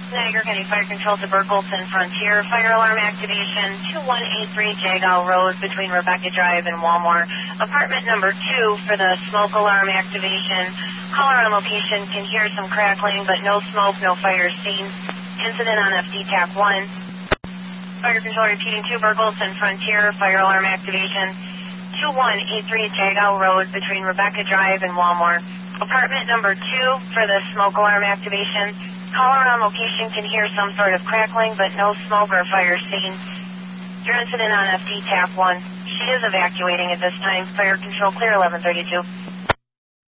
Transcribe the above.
Niagara County Fire Control to Berkelton Frontier. Fire alarm activation 2183 Jagow Road between Rebecca Drive and Walmore. Apartment number 2 for the smoke alarm activation. Caller on location can hear some crackling, but no smoke, no fire seen. Incident on FD TAC 1. Fire Control repeating 2 Berkelton Frontier. Fire alarm activation 2183 Jagow Road between Rebecca Drive and Walmore. Apartment number 2 for the smoke alarm activation. Caller on location can hear some sort of crackling, but no smoke or fire seen. Your incident on FD TAC 1. She is evacuating at this time. Fire Control clear 1132.